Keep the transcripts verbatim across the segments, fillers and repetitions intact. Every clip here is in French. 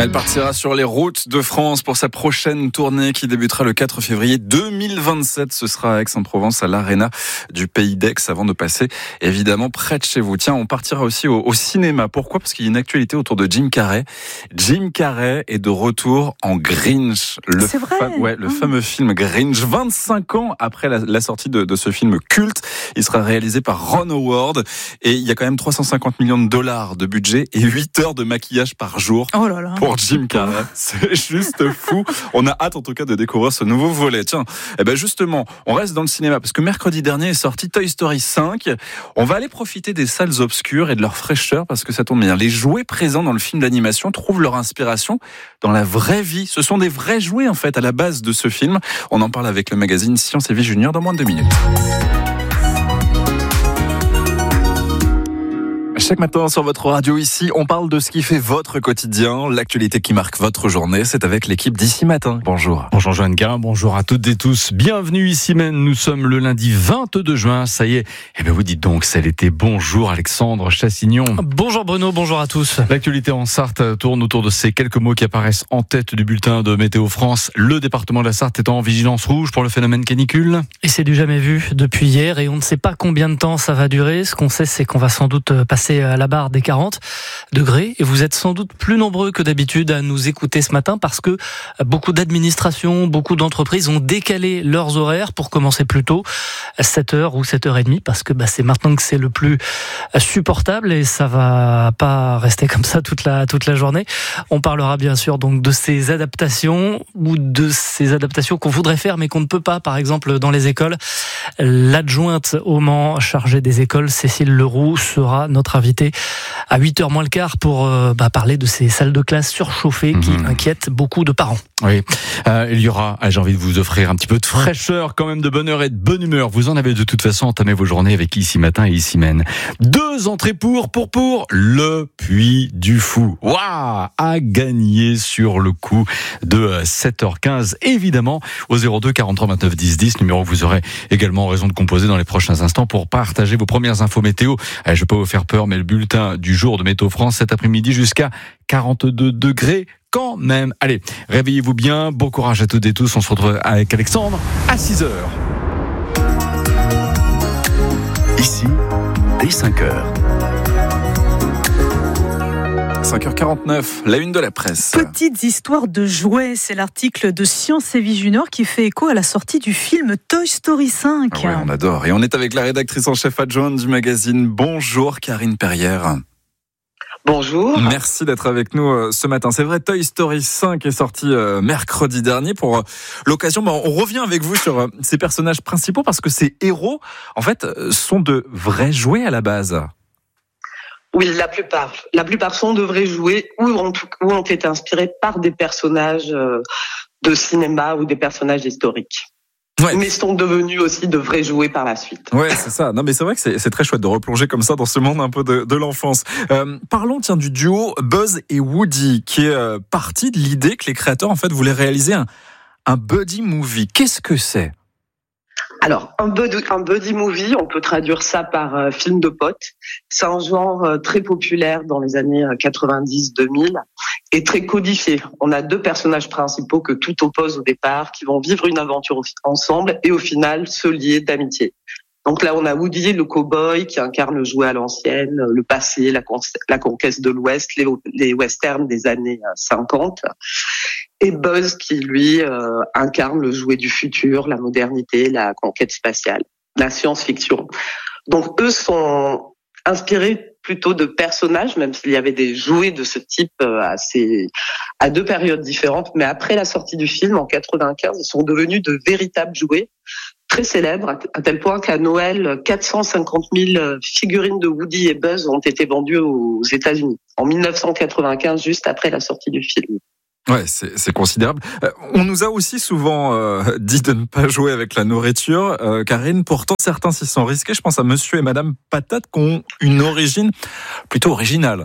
Elle partira sur les routes de France pour sa prochaine tournée qui débutera le quatre février deux mille vingt-sept. Ce sera à Aix-en-Provence, à l'Arena du Pays d'Aix, avant de passer évidemment près de chez vous. Tiens, on partira aussi au, au cinéma. Pourquoi ? Parce qu'il y a une actualité autour de Jim Carrey. Jim Carrey est de retour en Grinch. Le C'est vrai. fa- ouais, le mmh. fameux film Grinch. vingt-cinq ans après la, la sortie de, de ce film culte. Il sera réalisé par Ron Howard. Et il y a quand même trois cent cinquante millions de dollars de budget et huit heures de maquillage par jour. Oh là là. Pour Jim Carrey, c'est juste fou. On a hâte en tout cas de découvrir ce nouveau volet. Tiens, eh ben justement, on reste dans le cinéma parce que mercredi dernier est sorti Toy Story cinq. On va aller profiter des salles obscures et de leur fraîcheur parce que ça tombe bien. Les jouets présents dans le film d'animation trouvent leur inspiration dans la vraie vie. Ce sont des vrais jouets en fait à la base de ce film. On en parle avec le magazine Science et Vie Junior dans moins de deux minutes. Chaque matin sur votre radio ici, on parle de ce qui fait votre quotidien, l'actualité qui marque votre journée. C'est avec l'équipe d'Ici Matin. Bonjour. Bonjour Joanne Garin, bonjour à toutes et tous. Bienvenue ici même. Nous sommes le lundi vingt-deux juin. Ça y est. Eh bien vous dites donc, c'est l'été. Bonjour Alexandre Chassignon. Bonjour Bruno, bonjour à tous. L'actualité en Sarthe tourne autour de ces quelques mots qui apparaissent en tête du bulletin de Météo France. Le département de la Sarthe est en vigilance rouge pour le phénomène canicule. Et c'est du jamais vu depuis hier et on ne sait pas combien de temps ça va durer. Ce qu'on sait, c'est qu'on va sans doute passer à la barre des quarante degrés et vous êtes sans doute plus nombreux que d'habitude à nous écouter ce matin parce que beaucoup d'administrations, beaucoup d'entreprises ont décalé leurs horaires pour commencer plus tôt, sept heures ou sept heures trente parce que bah, c'est maintenant que c'est le plus supportable et ça va pas rester comme ça toute la, toute la journée. On parlera bien sûr donc de ces adaptations ou de ces adaptations qu'on voudrait faire mais qu'on ne peut pas, par exemple dans les écoles. L'adjointe au Mans chargée des écoles, Cécile Leroux, sera notre invitée à huit heures moins le quart pour euh, bah, parler de ces salles de classe surchauffées qui mmh. inquiètent beaucoup de parents. Oui, euh, il y aura, j'ai envie de vous offrir un petit peu de fraîcheur, quand même de bonheur et de bonne humeur. Vous en avez de toute façon entamé vos journées avec Ici Matin et Ici Mène. Deux entrées pour, pour, pour le Puy du Fou. Waouh, à gagner sur le coup de sept heures quinze, évidemment, au zéro deux quarante-trois vingt-neuf dix dix, numéro que vous aurez également raison de composer dans les prochains instants pour partager vos premières infos météo. Je ne vais pas vous faire peur, mais le bulletin du jour de Météo France cet après-midi jusqu'à quarante-deux degrés quand même. Allez, réveillez-vous bien, bon courage à toutes et tous. On se retrouve avec Alexandre à six heures. Ici, dès cinq heures. cinq heures quarante-neuf, la une de la presse. Petites histoires de jouets, c'est l'article de Science et Vie Junior qui fait écho à la sortie du film Toy Story cinq. Ah ouais, on adore. Et on est avec la rédactrice en chef adjointe du magazine. Bonjour Karine Perrière. Bonjour. Merci d'être avec nous ce matin. C'est vrai, Toy Story cinq est sorti mercredi dernier. Pour l'occasion, on revient avec vous sur ces personnages principaux parce que ces héros, en fait, sont de vrais jouets à la base. Oui, la plupart. La plupart sont de vrais jouets ou ont, ou ont été inspirés par des personnages de cinéma ou des personnages historiques. Ouais. Mais sont devenus aussi de vrais jouets par la suite. Ouais, c'est ça. Non, mais c'est vrai que c'est, c'est très chouette de replonger comme ça dans ce monde un peu de, de l'enfance. Euh, parlons, tiens, du duo Buzz et Woody, qui est euh, parti de l'idée que les créateurs, en fait, voulaient réaliser un, un buddy movie. Qu'est-ce que c'est ? Alors, un buddy, un buddy movie, on peut traduire ça par euh, film de potes. C'est un genre euh, très populaire dans les années quatre-vingt-dix deux mille et très codifié. On a deux personnages principaux que tout oppose au départ, qui vont vivre une aventure ensemble et au final se lier d'amitié. Donc là, on a Woody, le cow-boy, qui incarne le jouet à l'ancienne, le passé, la, con- la conquête de l'Ouest, les, les westerns des années cinquante. Et Buzz, qui lui euh, incarne le jouet du futur, la modernité, la conquête spatiale, la science-fiction. Donc eux sont inspirés plutôt de personnages, même s'il y avait des jouets de ce type euh, à, ces, à deux périodes différentes. Mais après la sortie du film, en quatre-vingt-quinze, ils sont devenus de véritables jouets, très célèbres, à tel point qu'à Noël, quatre cent cinquante mille figurines de Woody et Buzz ont été vendues aux États-Unis, en dix-neuf cent quatre-vingt-quinze, juste après la sortie du film. Ouais, c'est, c'est considérable. Euh, on nous a aussi souvent euh, dit de ne pas jouer avec la nourriture, euh, Karine. Pourtant, certains s'y sont risqués. Je pense à Monsieur et Madame Patate qui ont une origine plutôt originale.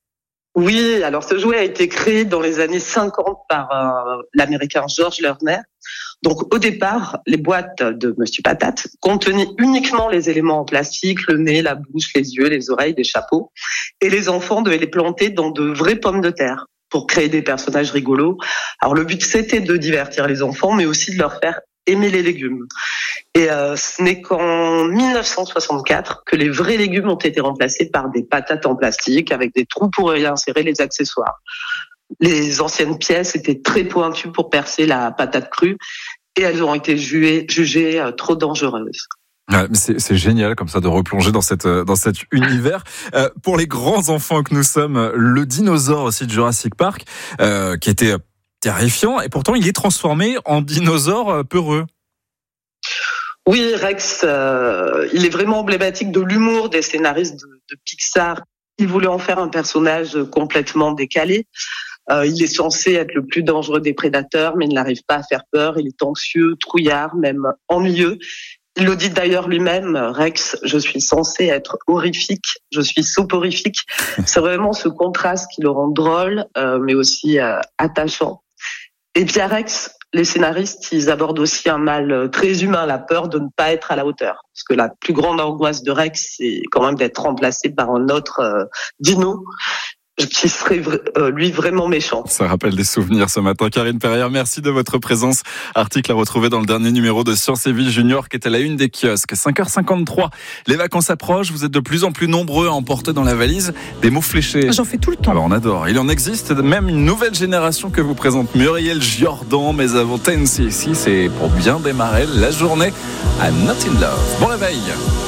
Oui, alors ce jouet a été créé dans les années cinquante par euh, l'américain George Lerner. Donc au départ, les boîtes de Monsieur Patate contenaient uniquement les éléments en plastique, le nez, la bouche, les yeux, les oreilles, des chapeaux. Et les enfants devaient les planter dans de vraies pommes de terre pour créer des personnages rigolos. Alors le but, c'était de divertir les enfants, mais aussi de leur faire aimer les légumes. Et euh, ce n'est qu'en dix-neuf cent soixante-quatre que les vrais légumes ont été remplacés par des patates en plastique avec des trous pour y insérer les accessoires. Les anciennes pièces étaient très pointues pour percer la patate crue et elles ont été jugées, jugées euh, trop dangereuses. Ouais, mais c'est, c'est génial comme ça de replonger dans cette dans cet univers. Euh, pour les grands enfants que nous sommes, le dinosaure aussi de Jurassic Park, euh, qui était terrifiant, et pourtant il est transformé en dinosaure peureux. Oui, Rex, euh, il est vraiment emblématique de l'humour des scénaristes de, de Pixar. Ils voulaient en faire un personnage complètement décalé. Euh, il est censé être le plus dangereux des prédateurs, mais il n'arrive pas à faire peur. Il est anxieux, trouillard, même ennuyeux. Il le dit d'ailleurs lui-même, Rex, je suis censé être horrifique, je suis soporifique. C'est vraiment ce contraste qui le rend drôle, euh, mais aussi euh, attachant. Et puis à Rex, les scénaristes, ils abordent aussi un mal très humain, la peur de ne pas être à la hauteur. Parce que la plus grande angoisse de Rex, c'est quand même d'être remplacé par un autre euh, dino qui serait euh, lui vraiment méchant. Ça rappelle des souvenirs ce matin. Karine Perrière, merci de votre présence. Article à retrouver dans le dernier numéro de Science et Vie Junior qui est à la une des kiosques. cinq heures cinquante-trois, les vacances approchent. Vous êtes de plus en plus nombreux à emporter dans la valise des mots fléchés. J'en fais tout le temps. Alors on adore. Il en existe même une nouvelle génération que vous présente Muriel Jordan. Mais avant Tennessee, ici, c'est pour bien démarrer la journée à Not in Love. Bon réveil.